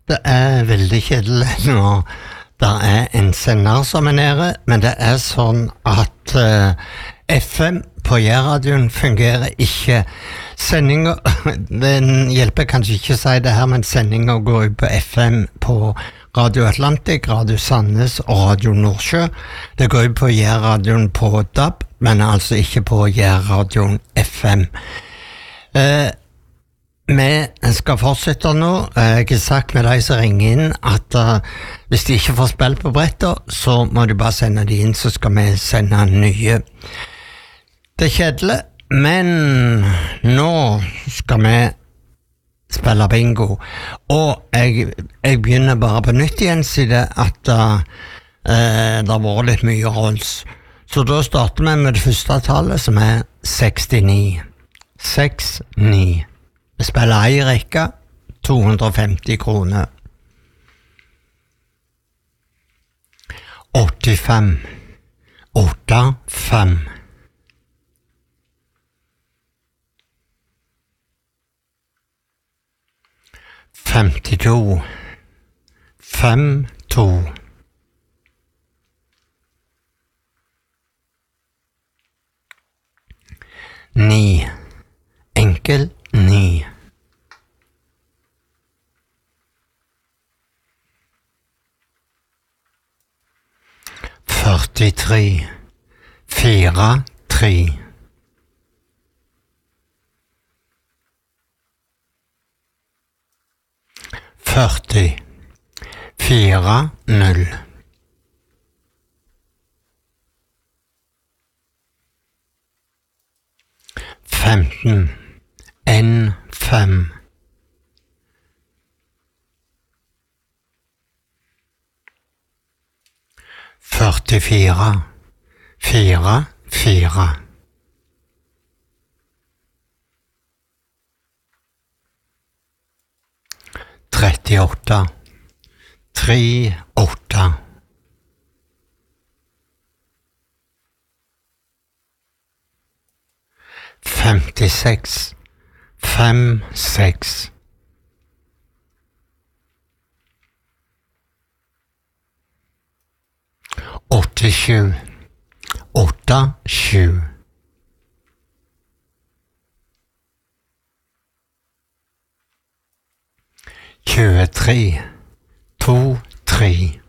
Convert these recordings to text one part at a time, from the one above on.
Det veldig kjedelig nå. Det en sender som nede, men det sånn at FM på Jærradioen fungerer ikke. Sendinger, den hjelper kanskje ikke å si det her, men sendinger går ut på FM på Radio Atlantic, Radio Sandnes og Radio Nordsjø. Det går ut på Jærradioen på DAB, men altså ikke på Jærradioen FM. Vi skal fortsette nå. Jeg har sagt med de som ringer inn at hvis de ikke får spill på bretter, så må de bare sende de inn, så skal vi sende nye. Det kjedelig, men nå skal vi spille bingo. Og jeg begynner bare på nytt igjen, siden at det var litt mye rolls. Så da starter vi med det første tallet, som 69. 69. Vi spiller I rekke, 250 kroner. 85. 85. 52. 52. 9. Enkel 9. 43. 4. 3. 40. 4. 0. 15. N. 5. 44. 4. 4. 38. 3. 8. 56. 5. 6. 87. 8. 7. 23. 2. 3.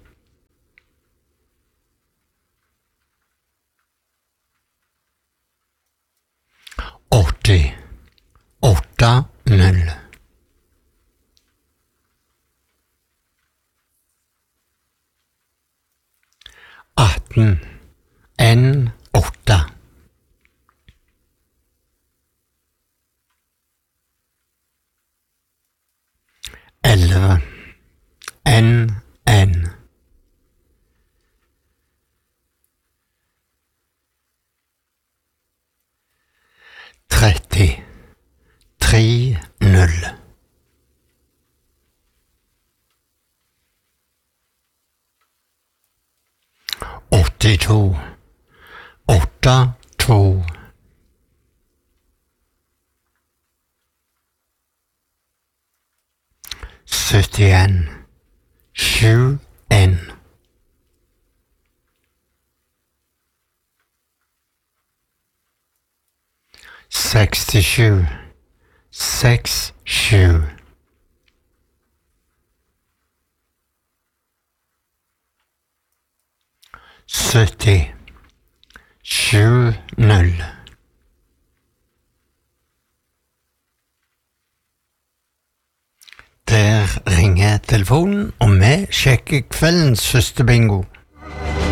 80. 8. 0. 18. N. 8. 11. N. N. 30. 3. 0. 82. 8. 2. 71. 7. N. 67. 6. 7. 70. 7. 0. Der ringer telefonen, og vi sjekker kveldens første bingo.